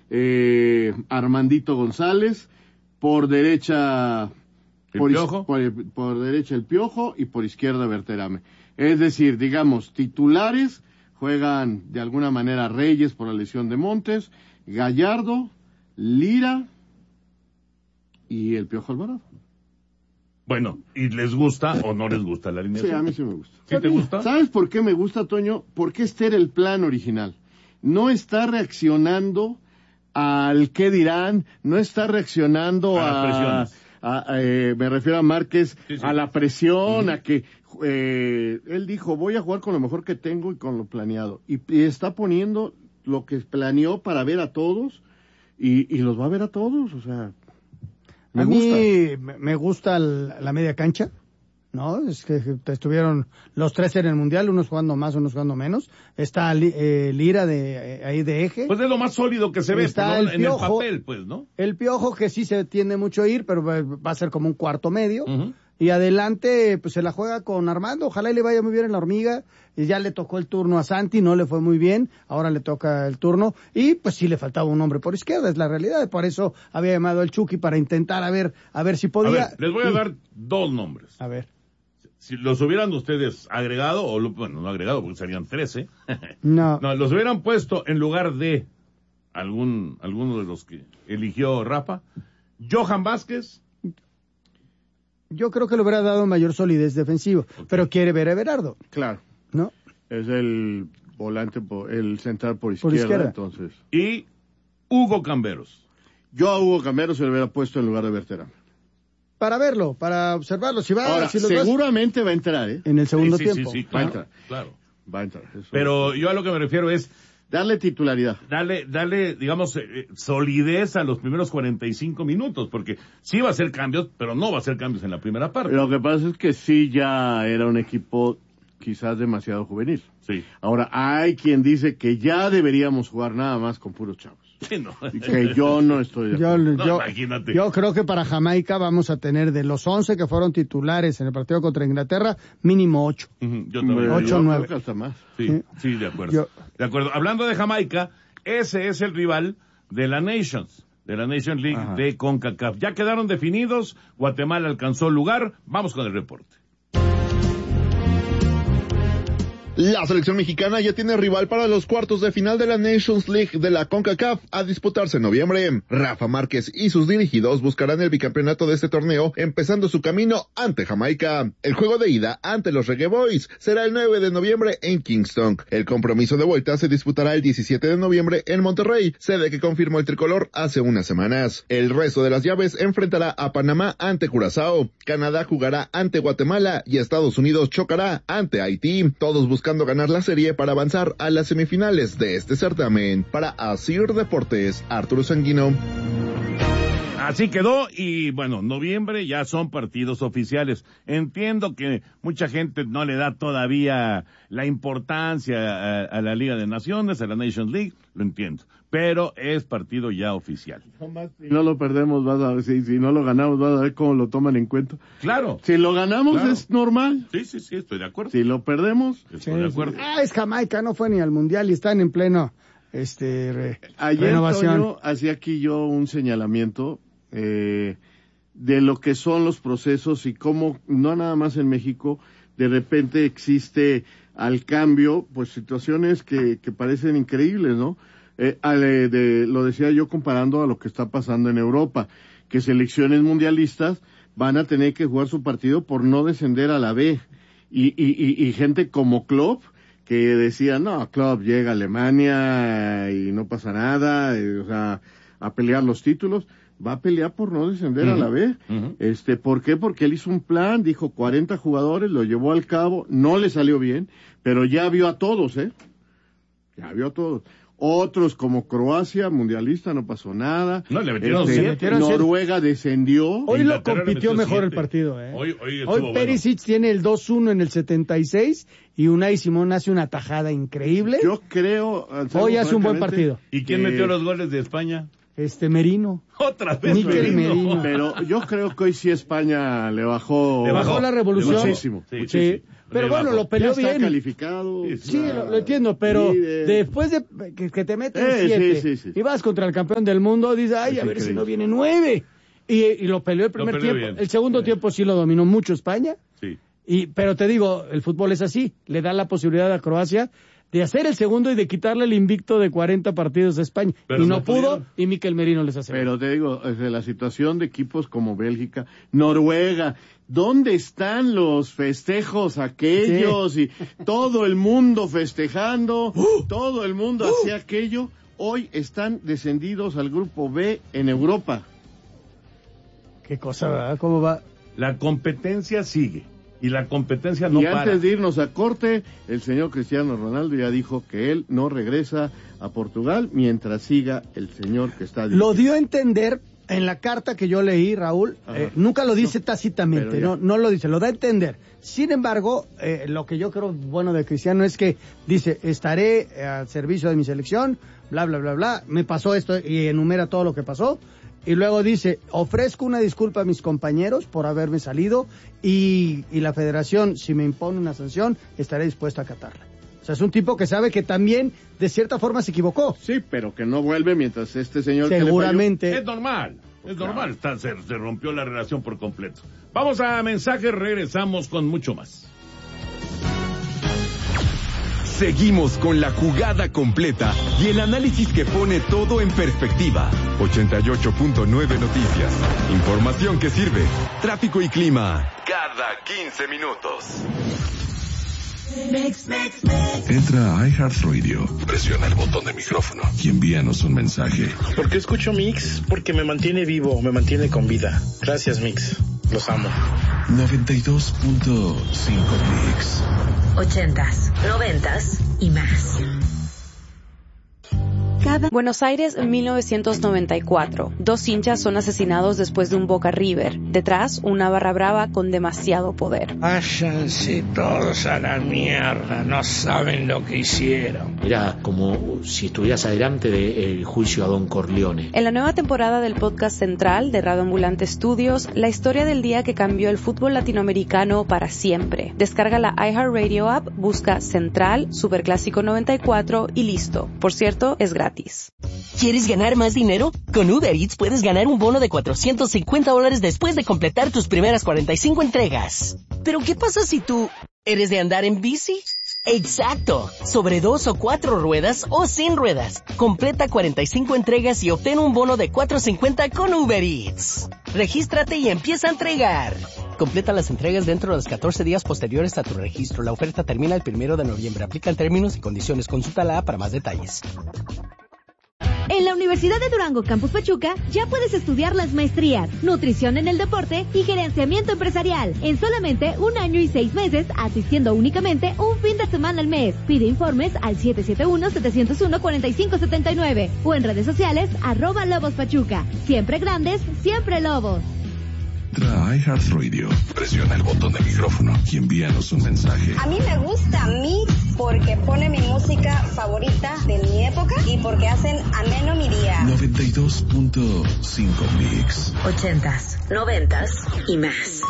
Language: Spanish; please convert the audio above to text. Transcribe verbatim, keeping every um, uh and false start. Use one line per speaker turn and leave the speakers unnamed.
eh, Armandito González, por derecha
¿El
por,
Piojo?
Por, por derecha el Piojo y por izquierda Berterame. Es decir, digamos, titulares juegan de alguna manera Reyes por la lesión de Montes, Gallardo, Lira y el Piojo Alvarado.
Bueno, ¿y les gusta o no les gusta la alineación?
Sí, a mí sí me gusta.
¿Sí te gusta?
¿Sabes por qué me gusta, Toño? Porque este era el plan original. No está reaccionando al qué dirán, no está reaccionando
A las
a...
presiones.
a- a, eh, me refiero a Márquez,
Sí, sí.
a la presión,
Ujú.
a que... eh, él dijo, voy a jugar con lo mejor que tengo y con lo planeado. Y, y está poniendo lo que planeó para ver a todos y, y los va a ver a todos, o sea... Me
a
gusta.
mí me- me gusta el- la media cancha, ¿no? Es que estuvieron los tres en el Mundial, unos jugando más, unos jugando menos. Está Li- eh, Lira de eh, ahí de eje.
Pues es lo más sólido que se ve,
Está
¿no?
el
En
Piojo.
el papel, pues, ¿no?
El Piojo, que sí se tiende mucho a ir, pero va va a ser como un cuarto medio.
Ujú.
Y adelante, pues se la juega con Armando. Ojalá y le vaya muy bien en la hormiga. Y ya le tocó el turno a Santi, no le fue muy bien. Ahora le toca el turno. Y pues sí le faltaba un hombre por izquierda, es la realidad. Por eso había llamado al Chucky para intentar a ver, a ver si
A
podía.
ver, les voy a
Y-
dar dos nombres.
A ver.
Si los hubieran ustedes agregado, o lo- bueno, no agregado porque serían trece.
No.
No, los hubieran puesto en lugar de algún, alguno de los que eligió Rafa. Johan Vázquez.
Yo creo que le hubiera dado mayor solidez defensiva. Pero quiere ver a Everardo,
Claro,
¿no?
es el volante, por, el central por
Por
izquierda,
izquierda.
entonces...
Y Hugo Camberos.
Yo a Hugo Camero se lo hubiera puesto en lugar de Berterame.
Para verlo, para observarlo. Si va,
Ahora,
si los vas-
seguramente va a entrar, ¿eh?
en el segundo
Sí, sí,
tiempo.
sí, sí,
Va a
claro,
entrar.
claro.
Va a entrar. eso-
Pero yo a lo que me refiero es
Darle titularidad.
darle, darle, digamos, eh, solidez a los primeros cuarenta y cinco minutos, porque sí va a hacer cambios, pero no va a hacer cambios en la primera parte.
Lo que pasa es que sí ya era un equipo quizás demasiado juvenil.
Sí.
Ahora, hay quien dice que ya deberíamos jugar nada más con puros chavos.
Sí, no.
Y que yo no estoy de
Yo,
acuerdo.
No,
yo,
imagínate.
yo creo que para Jamaica vamos a tener de los once que fueron titulares en el partido contra Inglaterra, mínimo ocho.
Ujú, yo también.
Yo
Ocho,
creo
nueve.
que hasta más.
Sí, sí, de acuerdo.
Yo-
De acuerdo. Hablando de Jamaica, ese es el rival de la Nations, de la Nation League
Ajá.
de CONCACAF. Ya quedaron definidos, Guatemala alcanzó el lugar, vamos con el reporte.
La selección mexicana ya tiene rival para los cuartos de final de la Nations League de la CONCACAF a disputarse en noviembre. Rafa Márquez y sus dirigidos buscarán el bicampeonato de este torneo, empezando su camino ante Jamaica. El juego de ida ante los Reggae Boys será el nueve de noviembre en Kingston. El compromiso de vuelta se disputará el diecisiete de noviembre en Monterrey, sede que confirmó el tricolor hace unas semanas. El resto de las llaves enfrentará a Panamá ante Curazao, Canadá jugará ante Guatemala y Estados Unidos chocará ante Haití, todos buscando ganar la serie para avanzar a las semifinales de este certamen. Para Asir Deportes, Arturo Sanguino.
Así quedó y bueno, noviembre ya son partidos oficiales. Entiendo que mucha gente no le da todavía la importancia a, a la Liga de Naciones, a la Nations League, lo entiendo, pero es partido ya oficial.
Si no lo perdemos, vas a ver, si, si no lo ganamos, vas a ver cómo lo toman en cuenta.
Claro.
Si lo ganamos
Claro.
es normal.
Sí, sí, sí, estoy de acuerdo.
Si lo perdemos,
Estoy de acuerdo.
Ah, es Jamaica, no fue ni al Mundial y están en pleno este re-
ayer
renovación.
Toño, hacía aquí yo un señalamiento eh, de lo que son los procesos y cómo, no nada más en México, de repente existe al cambio, pues situaciones que, que parecen increíbles, ¿no? Eh, al, eh, de, lo decía yo comparando a lo que está pasando en Europa, que selecciones mundialistas van a tener que jugar su partido por no descender a la B. Y, y, y, y gente como Klopp, que decía, no, Klopp llega a Alemania y no pasa nada, eh, o sea, a pelear los títulos, va a pelear por no descender
Uh-huh.
a la B.
Uh-huh.
Este, ¿por qué? Porque él hizo un plan, dijo cuarenta jugadores, lo llevó al cabo, no le salió bien, pero ya vio a todos, ¿eh? Ya vio a todos. Otros como Croacia, mundialista, no pasó nada.
No, le metieron
Este,
siete.
metieron siete.
Noruega descendió.
Hoy lo
Inglaterra le
compitió
metió
mejor el
siete.
partido, ¿eh?
Hoy- hoy estuvo
Perisic tiene el dos uno en el setenta y seis y Unai Simón hace una tajada increíble.
Yo creo...
Hoy hace un buen
francamente,
partido.
¿Y quién
que-
metió los goles de España?
Este Merino.
Otra vez
Níquel
Merino.
Merino.
Pero yo creo que hoy sí España le bajó...
Le
Bajó la revolución.
Muchísimo.
Sí,
Sí.
sí, sí.
Pero bueno, lo peleó
ya está
bien.
calificado.
Sí, lo, lo entiendo, pero
líder.
después de que, que te meten
Eh,
siete
sí, sí, sí.
y vas contra el campeón del mundo, dices, ay,
Es
a ver si
increíble.
no viene nueve. Y, y lo peleó el primer
Lo peleó
tiempo.
bien.
El segundo
Sí.
tiempo sí lo dominó mucho España.
Sí.
Y, pero te digo, el fútbol es así. Le da la posibilidad a Croacia de hacer el segundo y de quitarle el invicto de cuarenta partidos a España.
Pero
y no
no
pudo,
pudieron.
y Mikel Merino les hace.
Pero te digo, desde la situación de equipos como Bélgica, Noruega, ¿dónde están los festejos aquellos? Y todo el mundo festejando, todo el mundo hacía aquello. Hoy están descendidos al grupo B en Europa.
Qué cosa, ¿verdad? ¿Cómo va?
La competencia sigue. Y la competencia no
y
para.
antes de irnos a corte, el señor Cristiano Ronaldo ya dijo que él no regresa a Portugal mientras siga el señor que está dirigiendo.
Lo dio a entender en la carta que yo leí, Raúl.
Ajá.
Eh, nunca lo dice
No,
tácitamente,
pero
no,
ya.
no lo dice, lo da a entender. Sin embargo, eh, lo que yo creo bueno de Cristiano es que dice, estaré eh, al servicio de mi selección, bla, bla, bla, bla, me pasó esto y enumera todo lo que pasó. Y luego dice, ofrezco una disculpa a mis compañeros por haberme salido y, y la federación, si me impone una sanción, estaré dispuesto a acatarla. O sea, es un tipo que sabe que también, de cierta forma, se equivocó.
Sí, pero que no vuelve mientras este señor... que le falló-
Seguramente.
Es normal, es normal. Está, se, se rompió la relación por completo. Vamos a mensajes, regresamos con mucho más.
Seguimos con la jugada completa y el análisis que pone todo en perspectiva. ochenta y ocho punto nueve Noticias. Información que sirve. Tráfico y clima. Cada quince minutos.
Entra a iHeartRadio, presiona el botón de micrófono y envíanos un mensaje.
¿Por qué escucho Mix? Porque me mantiene vivo, me mantiene con vida. Gracias, Mix. Los amo.
noventa y dos punto cinco Mix.
Ochentas, noventas y más.
Buenos Aires, mil novecientos noventa y cuatro. Dos hinchas son asesinados después de un Boca River. Detrás, una barra brava con demasiado poder.
Váyanse todos a la mierda, no saben lo que hicieron.
Era como si estuvieras adelante del juicio a Don Corleone.
En la nueva temporada del podcast central de Radio Ambulante Studios, la historia del día que cambió el fútbol latinoamericano para siempre. Descarga la iHeartRadio app, busca Central, Superclásico noventa y cuatro y listo. Por cierto, es gratis.
¿Quieres ganar más dinero? Con Uber Eats puedes ganar un bono de cuatrocientos cincuenta dólares después de completar tus primeras cuarenta y cinco entregas. ¿Pero qué pasa si tú eres de andar en bici? Exacto, sobre dos o cuatro ruedas o sin ruedas. Completa cuarenta y cinco entregas y obtén un bono de cuatrocientos cincuenta con Uber Eats. Regístrate y empieza a entregar. Completa las entregas dentro de los catorce días posteriores a tu registro. La oferta termina el primero de noviembre. Aplican términos y condiciones. Consulta la app para más detalles.
En la Universidad de Durango Campus Pachuca ya puedes estudiar las maestrías, nutrición en el deporte y gerenciamiento empresarial en solamente un año y seis meses, asistiendo únicamente un fin de semana al mes. Pide informes al siete siete uno, siete cero uno, cuatro cinco siete nueve o en redes sociales arroba Lobos Pachuca. Siempre grandes, siempre Lobos.
Entra a iHeartRadio, presiona el botón de micrófono y envíanos un mensaje.
A mí me gusta Mix porque pone mi música favorita de mi época y porque hacen ameno mi día.
noventa y dos punto cinco Mix.
Ochentas, noventas y más.